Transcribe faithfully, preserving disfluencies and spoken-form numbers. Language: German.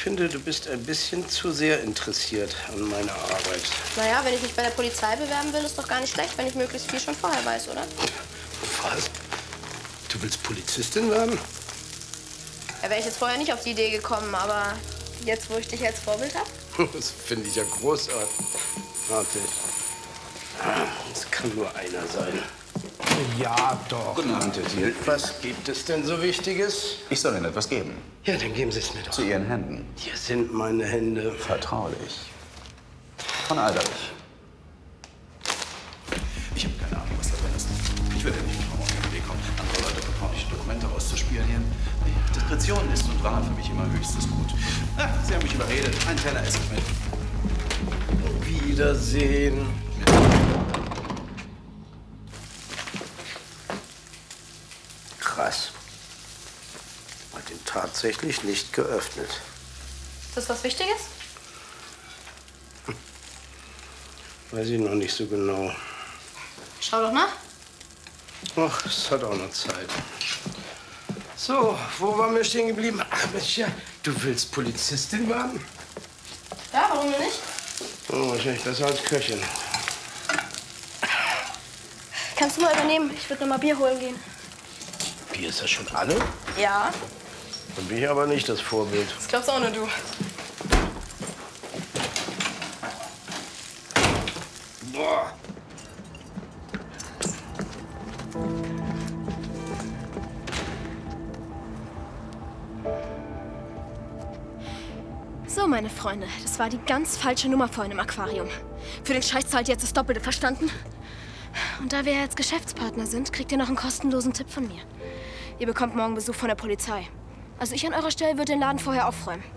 finde, du bist ein bisschen zu sehr interessiert an meiner Arbeit. Naja, wenn ich mich bei der Polizei bewerben will, ist doch gar nicht schlecht, wenn ich möglichst viel schon vorher weiß, oder? Was? Du willst Polizistin werden? Da wäre ich jetzt vorher nicht auf die Idee gekommen, aber jetzt, wo ich dich als Vorbild habe? Das finde ich ja großartig. Warte. Es kann nur einer sein. Ja, doch. Guten Abend, Herr Thiel. Was gibt es denn so Wichtiges? Ich soll Ihnen etwas geben. Ja, dann geben Sie es mir doch. Zu Ihren Händen. Hier sind meine Hände. Vertraulich. Von Alderich. Ich habe keine Ahnung, was da drin ist. Ich werde nicht mit Frau auf den Weg kommen. Andere Leute bekommen nicht Dokumente rauszuspionieren. Diskretion ist und war für mich immer höchstes Gut. Ah, Sie haben mich überredet. Ein Teller esse ich mit. Wiedersehen. Krass. Hat ihn tatsächlich nicht geöffnet. Ist das was Wichtiges? Hm. Weiß ich noch nicht so genau. Schau doch nach. Ach, es hat auch noch Zeit. So, wo waren wir stehen geblieben? Ach, Mensch, ja, du willst Polizistin werden? Ja, warum denn nicht? Oh, wahrscheinlich besser als Köchin. Kannst du mal übernehmen? Ich würde noch mal Bier holen gehen. Bier ist das schon alle? Ja. Dann bin ich aber nicht das Vorbild. Das glaubst auch nur du. Boah. So, meine Freunde, das war die ganz falsche Nummer vorhin im Aquarium. Für den Scheiß zahlt ihr jetzt das Doppelte, verstanden? Und da wir jetzt Geschäftspartner sind, kriegt ihr noch einen kostenlosen Tipp von mir. Ihr bekommt morgen Besuch von der Polizei. Also ich an eurer Stelle würde den Laden vorher aufräumen.